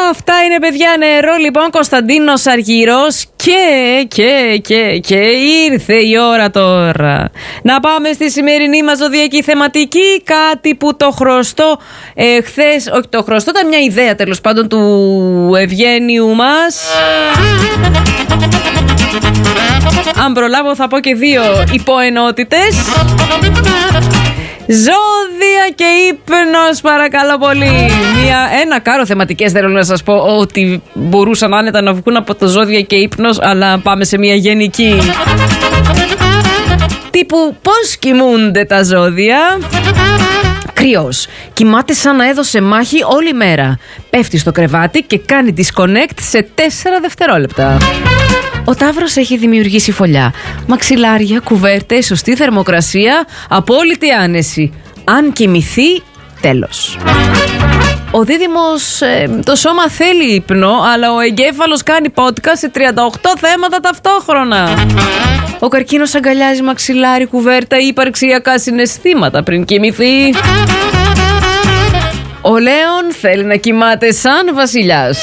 Αυτά είναι, παιδιά, νερό. Λοιπόν, Κωνσταντίνος Αργυρός και ήρθε η ώρα τώρα να πάμε στη σημερινή μας ζωδιακή θεματική. Κάτι που το χρωστώ χθες, όχι το χρωστώ, ήταν μια ιδέα τέλος πάντων του Ευγένιου μας. Αν προλάβω θα πω και δύο υποενότητες. Ζώδια και ύπνος, παρακαλώ πολύ. Ένα κάρο θεματικές θέλω να σας πω, ότι μπορούσαν άνετα να βγουν από το ζώδια και ύπνος, αλλά πάμε σε μια γενική. Τύπου πώς κοιμούνται τα ζώδια. Κρυός. Κοιμάται σαν να έδωσε μάχη όλη μέρα. Πέφτει στο κρεβάτι και κάνει disconnect σε 4 δευτερόλεπτα. Ο Ταύρος έχει δημιουργήσει φωλιά. Μαξιλάρια, κουβέρτες, σωστή θερμοκρασία, απόλυτη άνεση. Αν κοιμηθεί, τέλος. Ο Δίδυμος, το σώμα θέλει ύπνο, αλλά ο εγκέφαλος κάνει podcast σε 38 θέματα ταυτόχρονα. Ο Καρκίνος αγκαλιάζει μαξιλάρι, κουβέρτα ή υπαρξιακά συναισθήματα πριν κοιμηθεί. Ο Λέων θέλει να κοιμάται σαν βασιλιάς.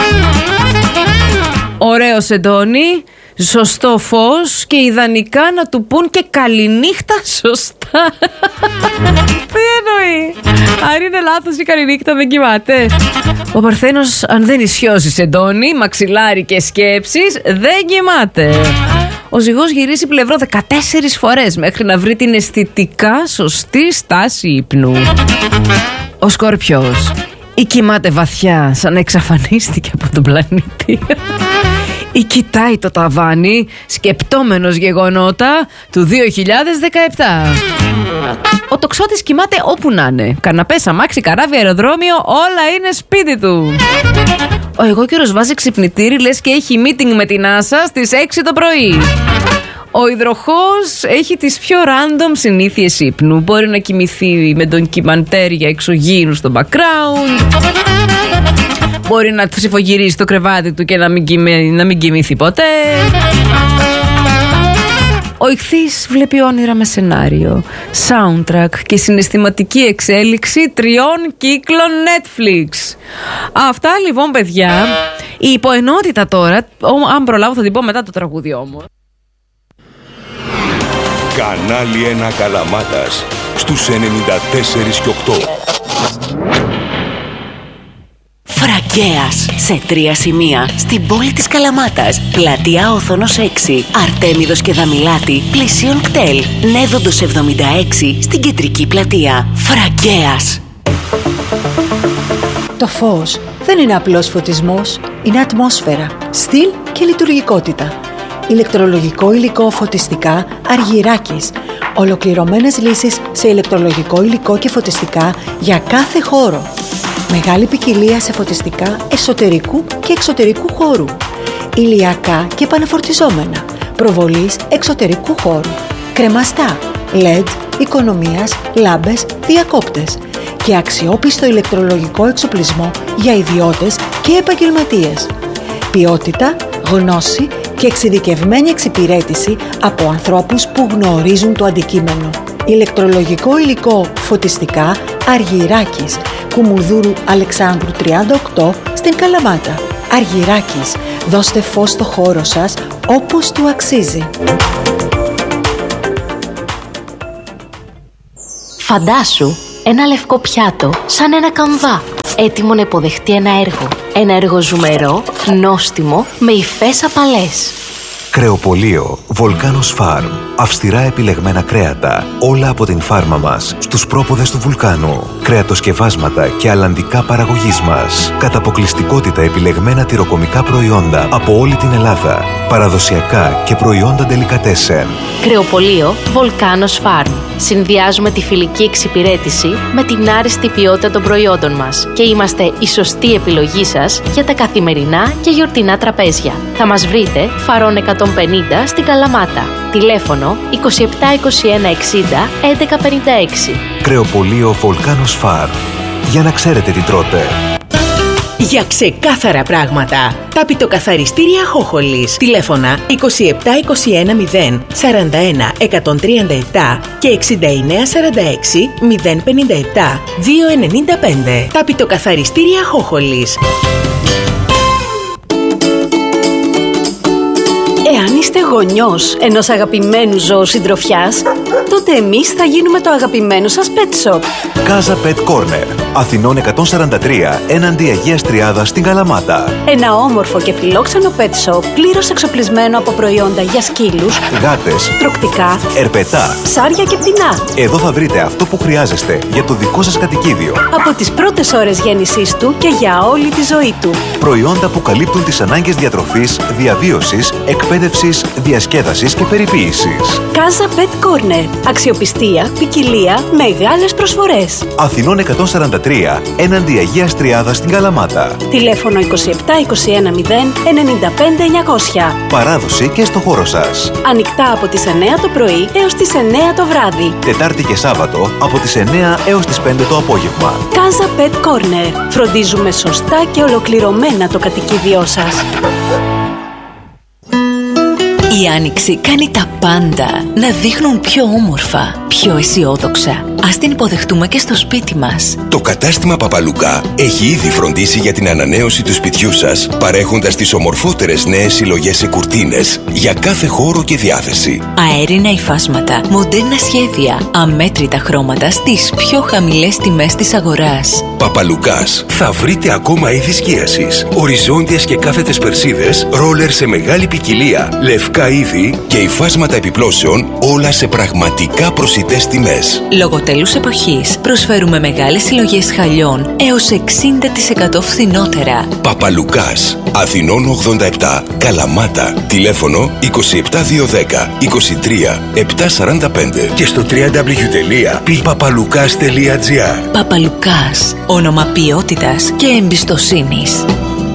Ωραίος Εντόνι, σωστό φως και ιδανικά να του πουν και καληνύχτα σωστά. Τι εννοεί? Αν είναι λάθος η καληνύχτα δεν κοιμάται. Ο Παρθένος, αν δεν ισιώσεις Εντόνι, μαξιλάρι και σκέψεις, δεν κοιμάται. Ο Ζυγός γυρίσει πλευρό 14 φορές μέχρι να βρει την αισθητικά σωστή στάση ύπνου. Ο Σκορπιός, ή κοιμάται βαθιά σαν να εξαφανίστηκε από τον πλανήτη, ή κοιτάει το ταβάνι σκεπτόμενος γεγονότα του 2017. Ο Τοξότης κοιμάται όπου να είναι. Καναπές, αμάξι, καράβι, αεροδρόμιο, όλα είναι σπίτι του. Ο Αιγόκερος βάζει ξυπνητήρι λες και έχει meeting με την NASA στις 6 το πρωί. Ο Υδροχόος έχει τις πιο random συνήθειες ύπνου. Μπορεί να κοιμηθεί με τον κυμαντέρ για εξωγήινου στο background. Μπορεί να ψηφογυρίσει το κρεβάτι του και να μην κοιμηθεί ποτέ. Ο Ιχθύς βλέπει όνειρα με σενάριο, soundtrack και συναισθηματική εξέλιξη 3 κύκλων Netflix. Αυτά λοιπόν, παιδιά. Η υποενότητα τώρα, αν προλάβω θα την πω μετά το τραγούδι όμως. Κανάλι 1 Καλαμάτας στους 94 και 8. Φραγκέας, σε 3 σημεία στην πόλη της Καλαμάτας. Πλατεία Όθωνος 6, Αρτέμιδος και Δαμιλάτη, πλησίον κτέλ. Νέδοντος 76 στην κεντρική πλατεία. Φραγκέας. Το φως δεν είναι απλός φωτισμός, είναι ατμόσφαιρα, στυλ και λειτουργικότητα. Ηλεκτρολογικό υλικό φωτιστικά Αργυράκης. Ολοκληρωμένες λύσεις σε ηλεκτρολογικό υλικό και φωτιστικά για κάθε χώρο. Μεγάλη ποικιλία σε φωτιστικά εσωτερικού και εξωτερικού χώρου. Ηλιακά και επαναφορτιζόμενα. Προβολής εξωτερικού χώρου. Κρεμαστά, LED, οικονομίας, λάμπες, διακόπτες. Και αξιόπιστο ηλεκτρολογικό εξοπλισμό για ιδιώτες και επαγγελματίες. Ποιότητα, γνώση και εξειδικευμένη εξυπηρέτηση από ανθρώπους που γνωρίζουν το αντικείμενο. Ηλεκτρολογικό υλικό φωτιστικά Αργυράκης, Κουμουνδούρου Αλεξάνδρου 38 στην Καλαμάτα. Αργυράκης, δώστε φως στο χώρο σας όπως του αξίζει. Φαντάσου ένα λευκό πιάτο σαν ένα καμβά, έτοιμο να υποδεχτεί ένα έργο. Ένα έργο ζουμερό, νόστιμο, με υφές απαλές. Κρεοπωλείο Volcanos Farm. Αυστηρά επιλεγμένα κρέατα, όλα από την φάρμα μας, στους πρόποδες του βουλκάνου. Κρεατοσκευάσματα και αλλαντικά παραγωγής μας. Κατά αποκλειστικότητα επιλεγμένα τυροκομικά προϊόντα από όλη την Ελλάδα. Παραδοσιακά και προϊόντα ντελικατέσεν. Κρεοπωλείο Volcanos Farm. Συνδυάζουμε τη φιλική εξυπηρέτηση με την άριστη ποιότητα των προϊόντων μας και είμαστε η σωστή επιλογή σας για τα καθημερινά και γιορτινά τραπέζια. Θα μας βρείτε Φαρών 150 στην Καλαμάτα. Τηλέφωνο 27 21 60 11 56. Κρεοπωλείο Volcanos Farm. Για να ξέρετε τι τρώτε. Για ξεκάθαρα πράγματα. Τα πιτοκαθαριστήρια Χόχολης. Τηλέφωνα 27 21 0 41 137 και 69 46 057 295. Τα πιτοκαθαριστήρια Χόχολης. Εάν είστε γονιός ενός αγαπημένου ζώου συντροφιάς, τότε εμείς θα γίνουμε το αγαπημένο σας pet shop. Casa Pet Corner. Αθηνών 143, έναντι Αγίας Τριάδας στην Καλαμάτα. Ένα όμορφο και φιλόξενο pet shop πλήρως εξοπλισμένο από προϊόντα για σκύλους, Γάτες, τρωκτικά, ερπετά, ψάρια και πτηνά. Εδώ θα βρείτε αυτό που χρειάζεστε για το δικό σας κατοικίδιο. Από τις πρώτες ώρες γέννησής του και για όλη τη ζωή του. Προϊόντα που καλύπτουν τις ανάγκες διατροφής, διαβίωσης, εκπαίδευσης, διασκέδασης και περιποίησης. Casa Pet Corner. Αξιοπιστία, ποικιλία, μεγάλες προσφορές. Αθηνών 143, έναντι Αγίας Τριάδας στην Καλαμάτα. Τηλέφωνο 27 21 0 95 900. Παράδοση και στο χώρο σας. Ανοιχτά από τις 9 το πρωί έως τις 9 το βράδυ. Τετάρτη και Σάββατο από τις 9 έως τις 5 το απόγευμα. Casa Pet Corner. Φροντίζουμε σωστά και ολοκληρωμένα το κατοικίδιό σας. Η Άνοιξη κάνει τα πάντα να δείχνουν πιο όμορφα, πιο αισιόδοξα. Ας την υποδεχτούμε και στο σπίτι μας. Το κατάστημα Παπαλουκά έχει ήδη φροντίσει για την ανανέωση του σπιτιού σας, παρέχοντας τις ομορφότερες νέες συλλογές σε κουρτίνες για κάθε χώρο και διάθεση. Αέρινα υφάσματα, μοντέρνα σχέδια, αμέτρητα χρώματα στις πιο χαμηλές τιμές της αγοράς. Παπαλουκάς. Θα βρείτε ακόμα είδη σκίασης, οριζόντιες και κάθετες περσίδες, ρόλερ σε μεγάλη ποικιλία, λευκά είδη και υφάσματα επιπλώσεων, όλα σε πραγματικά προσιτές τιμές. Λόγω τέλους εποχής προσφέρουμε μεγάλες συλλογές χαλιών έως 60% φθηνότερα. Παπαλουκάς. Αθηνών 87, Καλαμάτα. Τηλέφωνο 27210 23 745 και στο www.papalukas.gr. Παπαλουκάς. Όνομα ποιότητας και εμπιστοσύνης.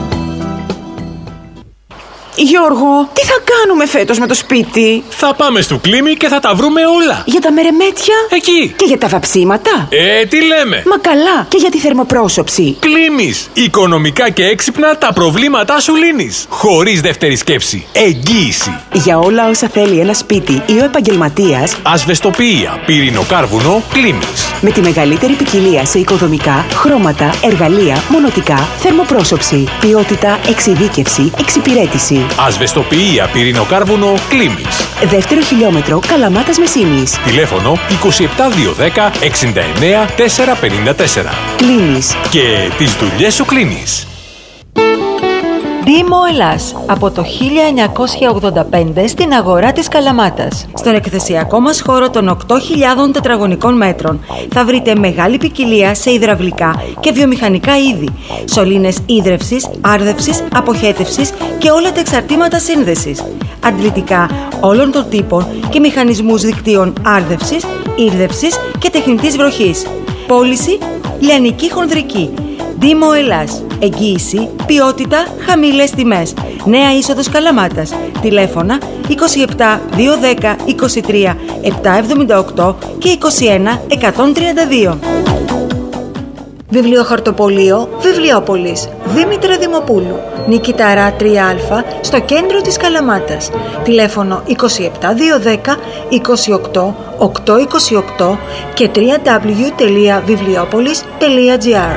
Γιώργο, τι θα κάνουμε φέτος με το σπίτι? Θα πάμε στο Κλίμι και θα τα βρούμε όλα. Για τα μερεμέτια? Εκεί. Και για τα βαψίματα? Τι λέμε. Μα καλά, και για τη θερμοπρόσωψη? Κλίμις. Οικονομικά και έξυπνα τα προβλήματά σου λύνεις. Χωρίς δεύτερη σκέψη. Εγγύηση. Για όλα όσα θέλει ένα σπίτι ή ο επαγγελματίας. Ασβεστοποιία, πυρηνοκάρβουνο, Κλίμις. Με τη μεγαλύτερη ποικιλία σε οικοδομικά, χρώματα, εργαλεία, μονοτικά, θερμοπρόσωψη, ποιότητα, εξειδίκευση, εξυπηρέτηση. Ασβεστοποιία, πυρηνοκάρβουνο, Κλίμις. Δεύτερο χιλιόμετρο, Καλαμάτας Μεσίνης. Τηλέφωνο 27210 69 454. Κλείνεις. Και τις δουλειές σου κλείνεις. Δήμο Ελλάς, από το 1985 στην αγορά της Καλαμάτας. Στον εκθεσιακό μας χώρο των 8.000 τετραγωνικών μέτρων θα βρείτε μεγάλη ποικιλία σε υδραυλικά και βιομηχανικά είδη, σωλήνες ίδρευσης, άρδευσης, αποχέτευσης και όλα τα εξαρτήματα σύνδεσης, αντλητικά όλων των τύπων και μηχανισμούς δικτύων άρδευσης, ήρδευσης και τεχνητής βροχής, πώληση λιανική χονδρική. Δήμο Ελλάς. Εγγύηση, ποιότητα, χαμηλές τιμές. Νέα είσοδος Καλαμάτας. Τηλέφωνα 27 210 23 778 και 21 132. Βιβλιοχαρτοπωλείο Βιβλιόπολης. Δήμητρα Δημοπούλου. Νικηταρά 3α στο κέντρο της Καλαμάτας. Τηλέφωνο 27 210 28 828 και www.βιβλιόπολης.gr.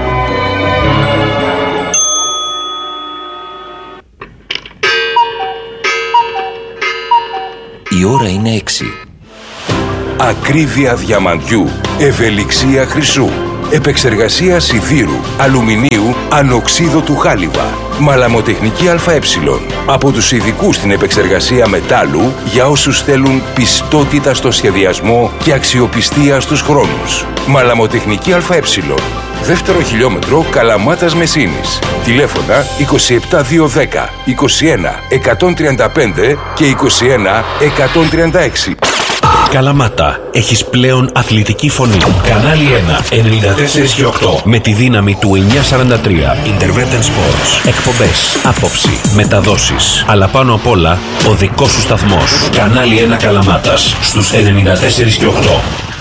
Η ώρα είναι 6. Ακρίβεια διαμαντιού, ευελιξία χρυσού, επεξεργασία σιδήρου, αλουμινίου, ανοξίδωτου χάλιβα, μαλαμοτεχνική ΑΕ. Από τους ειδικούς στην επεξεργασία μετάλλου για όσους θέλουν πιστότητα στο σχεδιασμό και αξιοπιστία στους χρόνους. Μαλαμοτεχνική ΑΕ. Δεύτερο χιλιόμετρο Καλαμάτας Μεσίνης. Τηλέφωνα 27210 21 135 και 21 136. Καλαμάτα, έχεις πλέον αθλητική φωνή. Κανάλι 1, 94 και 8. Με τη δύναμη του 943. Intervention Sports. Εκπομπές, άποψη, μεταδόσεις. Αλλά πάνω απ' όλα, ο δικός σου σταθμός. Κανάλι 1 Καλαμάτας, στους 94 και 8.